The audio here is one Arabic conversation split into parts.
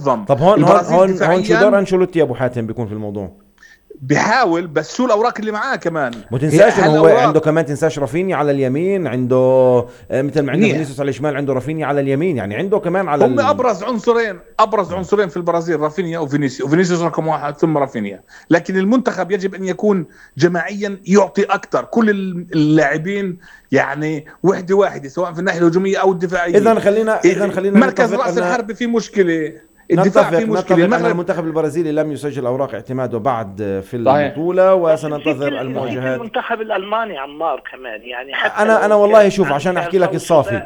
منظم. طب هون البرازيل شو دور أنشيلوتي يا أبو حاتم بيكون في الموضوع؟ بيحاول، بس شو الأوراق اللي معاه كمان. ما تنساش انه هو عنده كمان، تنساش رافينيا على اليمين، عنده مثل ما عنده فينيسيوس على الشمال، عنده رافينيا على اليمين، يعني عنده كمان على هم ابرز عنصرين في البرازيل، رافينيا وفينيسيوس رقم واحد ثم رافينيا. لكن المنتخب يجب ان يكون جماعيا، يعطي اكثر كل اللاعبين، يعني واحده سواء في الناحيه الهجوميه او الدفاعيه. اذا خلينا مركز راس الحرب في مشكله، الدفاع في مشكله. المغرب المنتخب البرازيلي لم يسجل اوراق اعتماده بعد في البطوله، وسننتظر المواجهات. المنتخب الالماني عمار كمان، يعني حتى انا والله شوف، عشان احكي لك الصافي،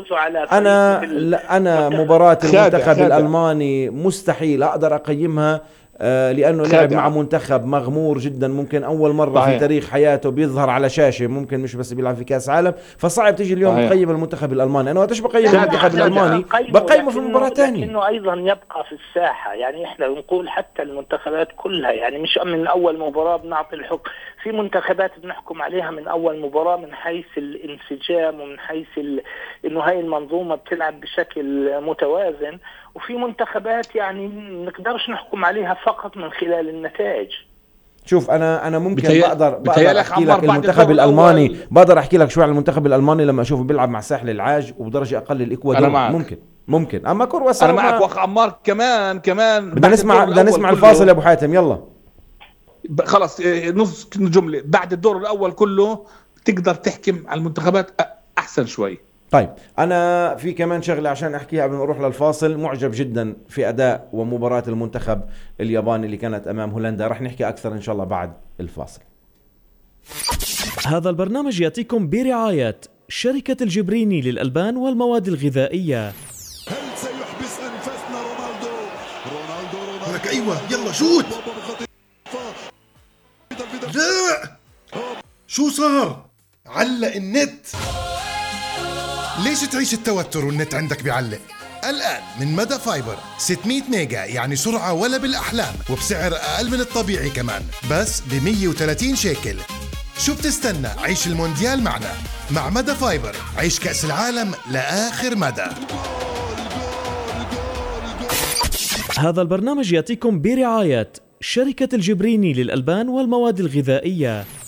انا مباراه المنتخب الالماني مستحيل اقدر اقيمها، لأنه لعب مع منتخب مغمور جدا، ممكن أول مرة في تاريخ حياته بيظهر على شاشة، ممكن مش بس بيلعب في كأس عالم، فصعب تيجي اليوم تقيم المنتخب الألماني. أنا وقتش بقيم المنتخب الألماني بقيمه في مباراة تانية، لكنه أيضا يبقى في الساحة. يعني إحنا بنقول حتى المنتخبات كلها، يعني مش من أول مباراة بنعطي الحكم، في منتخبات بنحكم عليها من أول مباراة من حيث الانسجام ومن حيث إنه هاي المنظومة بتلعب بشكل متوازن، وفي منتخبات يعني نقدرش نحكم عليها فقط من خلال النتائج. شوف انا ممكن بقدر احكي لك المنتخب الالماني، بقدر احكي لك شوي عن المنتخب الالماني لما اشوفه بيلعب مع ساحل العاج وبدرجه اقل الاكوادور. ممكن اما كرواساو انا معك واخ عمار. كمان بدنا نسمع الفاصل يا ابو حاتم، يلا خلص نص جمله. بعد الدور الاول كله تقدر تحكم على المنتخبات احسن شوي. طيب أنا في كمان شغلة عشان أحكيها قبل ما نروح للفاصل. معجب جدا في أداء ومباراة المنتخب الياباني اللي كانت أمام هولندا. رح نحكي أكثر إن شاء الله بعد الفاصل. هذا البرنامج يأتيكم برعاية شركة الجبريني للألبان والمواد الغذائية. هل سيحبس أنفسنا رونالدو لك؟ أيوة يلا شوت. لا شو صار؟ علق النت. ليش تعيش التوتر والنت عندك بيعلق؟ الآن من مدى فايبر 600 ميجا، يعني سرعة ولا بالأحلام، وبسعر أقل من الطبيعي كمان، بس ب 130 شيكل. شو بتستنى؟ عيش المونديال معنا. مع مدى فايبر عيش كأس العالم لآخر مدى. هذا البرنامج يأتيكم برعاية شركة الجبريني للألبان والمواد الغذائية.